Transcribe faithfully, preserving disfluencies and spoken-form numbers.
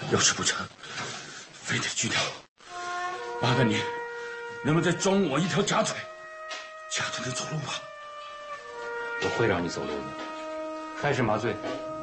要是不成，非得锯掉。麻烦你，能不能再装我一条假腿，这样就能走路吧？ 我会让你走路的。开始麻醉。